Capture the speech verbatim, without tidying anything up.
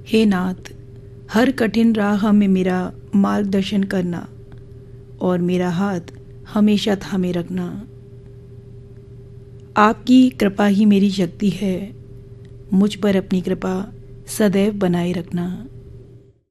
हे नाथ, हर कठिन राह में मेरा मार्गदर्शन करना और मेरा हाथ हमेशा थामे रखना। आपकी कृपा ही मेरी शक्ति है, मुझ पर अपनी कृपा सदैव बनाए रखना।